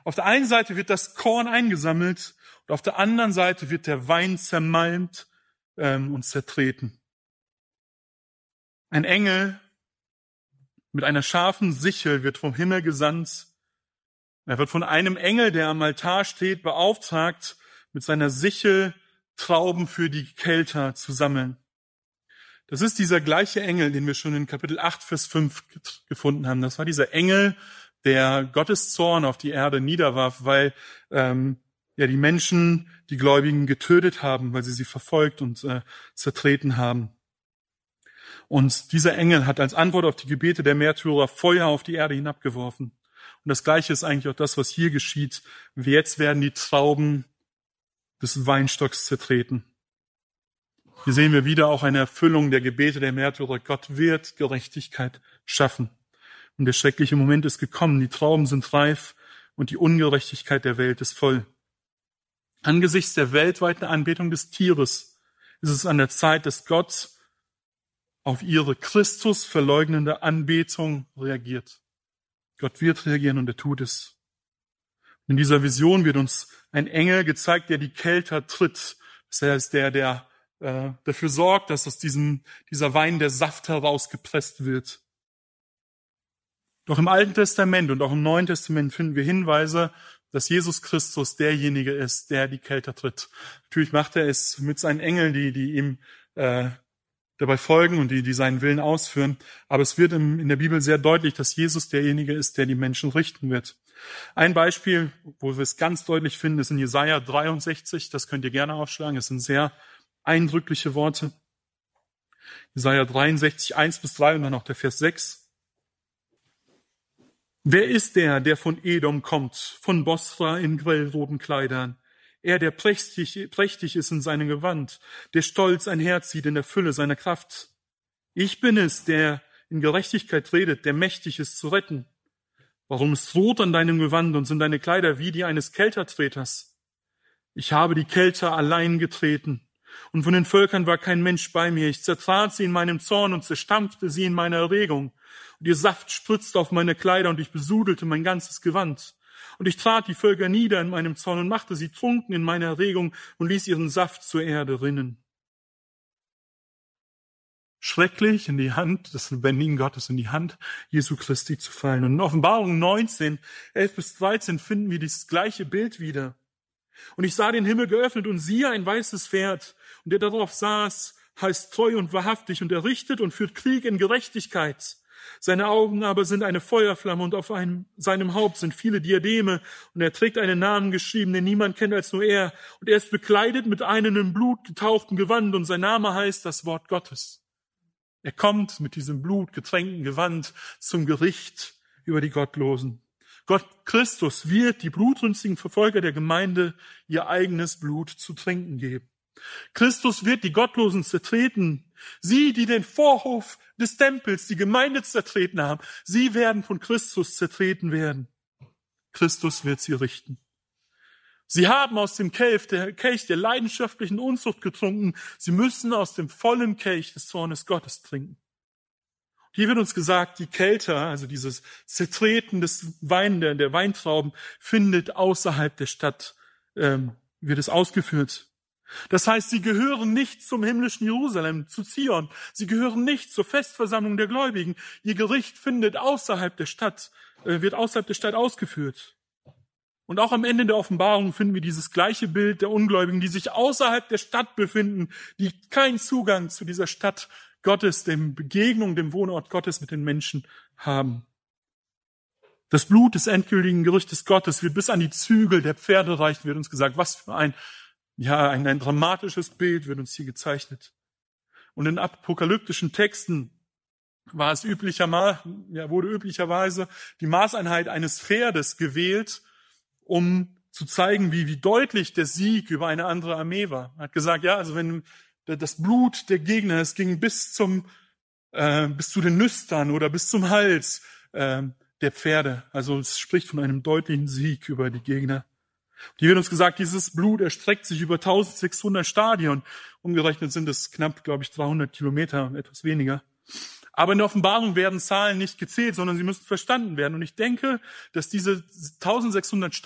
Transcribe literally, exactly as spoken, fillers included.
Auf der einen Seite wird das Korn eingesammelt und auf der anderen Seite wird der Wein zermalmt ähm, und zertreten. Ein Engel mit einer scharfen Sichel wird vom Himmel gesandt. Er wird von einem Engel, der am Altar steht, beauftragt, mit seiner Sichel Trauben für die Kelter zu sammeln. Das ist dieser gleiche Engel, den wir schon in Kapitel acht, Vers fünf gefunden haben. Das war dieser Engel, der Gottes Zorn auf die Erde niederwarf, weil ähm, ja die Menschen, die Gläubigen, getötet haben, weil sie sie verfolgt und äh, zertreten haben. Und dieser Engel hat als Antwort auf die Gebete der Märtyrer Feuer auf die Erde hinabgeworfen. Und das Gleiche ist eigentlich auch das, was hier geschieht. Jetzt werden die Trauben des Weinstocks zertreten. Hier sehen wir wieder auch eine Erfüllung der Gebete der Märtyrer. Gott wird Gerechtigkeit schaffen. Und der schreckliche Moment ist gekommen. Die Trauben sind reif und die Ungerechtigkeit der Welt ist voll. Angesichts der weltweiten Anbetung des Tieres ist es an der Zeit, dass Gott auf ihre Christus verleugnende Anbetung reagiert. Gott wird reagieren und er tut es. In dieser Vision wird uns ein Engel gezeigt, der die Kelter tritt. Das heißt, der, der äh, dafür sorgt, dass aus diesem, dieser Wein der Saft herausgepresst wird. Doch im Alten Testament und auch im Neuen Testament finden wir Hinweise, dass Jesus Christus derjenige ist, der die Kelter tritt. Natürlich macht er es mit seinen Engeln, die, die ihm äh, dabei folgen und die, die seinen Willen ausführen. Aber es wird im, in der Bibel sehr deutlich, dass Jesus derjenige ist, der die Menschen richten wird. Ein Beispiel, wo wir es ganz deutlich finden, ist in Jesaja dreiundsechzig. Das könnt ihr gerne aufschlagen. Es sind sehr eindrückliche Worte. Jesaja dreiundsechzig, eins bis drei und dann noch der Vers sechs. Wer ist der, der von Edom kommt, von Bosra in grellroten Kleidern? Er, der prächtig, prächtig ist in seinem Gewand, der stolz einherzieht in der Fülle seiner Kraft. Ich bin es, der in Gerechtigkeit redet, der mächtig ist zu retten. Warum ist rot an deinem Gewand und sind deine Kleider wie die eines Keltertreters? Ich habe die Kelter allein getreten, und von den Völkern war kein Mensch bei mir. Ich zertrat sie in meinem Zorn und zerstampfte sie in meiner Erregung. Und ihr Saft spritzte auf meine Kleider, und ich besudelte mein ganzes Gewand. Und ich trat die Völker nieder in meinem Zorn und machte sie trunken in meiner Erregung und ließ ihren Saft zur Erde rinnen. Schrecklich in die Hand des lebendigen Gottes, in die Hand Jesu Christi zu fallen. Und in Offenbarung neunzehn, elf bis dreizehn finden wir dieses gleiche Bild wieder. Und ich sah den Himmel geöffnet und siehe ein weißes Pferd. Und der darauf saß, heißt treu und wahrhaftig und er richtet und führt Krieg in Gerechtigkeit. Seine Augen aber sind eine Feuerflamme und auf einem, seinem Haupt sind viele Diademe und er trägt einen Namen geschrieben, den niemand kennt als nur er. Und er ist bekleidet mit einem in Blut getauchten Gewand und sein Name heißt das Wort Gottes. Er kommt mit diesem blutgetränkten Gewand zum Gericht über die Gottlosen. Gott Christus wird die blutrünstigen Verfolger der Gemeinde ihr eigenes Blut zu trinken geben. Christus wird die Gottlosen zertreten. Sie, die den Vorhof des Tempels, die Gemeinde zertreten haben, sie werden von Christus zertreten werden. Christus wird sie richten. Sie haben aus dem Kelch der, Kelch der leidenschaftlichen Unzucht getrunken. Sie müssen aus dem vollen Kelch des Zornes Gottes trinken. Hier wird uns gesagt, die Kelter, also dieses Zertreten des Wein, der, der Weintrauben, findet außerhalb der Stadt, ähm, wird es ausgeführt. Das heißt, sie gehören nicht zum himmlischen Jerusalem, zu Zion. Sie gehören nicht zur Festversammlung der Gläubigen. Ihr Gericht findet außerhalb der Stadt, äh, wird außerhalb der Stadt ausgeführt. Und auch am Ende der Offenbarung finden wir dieses gleiche Bild der Ungläubigen, die sich außerhalb der Stadt befinden, die keinen Zugang zu dieser Stadt Gottes, dem Begegnung, dem Wohnort Gottes mit den Menschen haben. Das Blut des endgültigen Gerichtes Gottes wird bis an die Zügel der Pferde reichen, wird uns gesagt. Was für ein, ja, ein, ein dramatisches Bild wird uns hier gezeichnet. Und in apokalyptischen Texten war es üblicherweise, ja, wurde üblicherweise die Maßeinheit eines Pferdes gewählt, um zu zeigen, wie, wie deutlich der Sieg über eine andere Armee war. Er hat gesagt, ja, also wenn das Blut der Gegner, es ging bis zum, äh, bis zu den Nüstern oder bis zum Hals äh, der Pferde. Also es spricht von einem deutlichen Sieg über die Gegner. Hier wird uns gesagt, dieses Blut erstreckt sich über eintausendsechshundert Stadien. Umgerechnet sind es knapp, glaube ich, dreihundert Kilometer, etwas weniger. Aber in der Offenbarung werden Zahlen nicht gezählt, sondern sie müssen verstanden werden. Und ich denke, dass diese eintausendsechshundert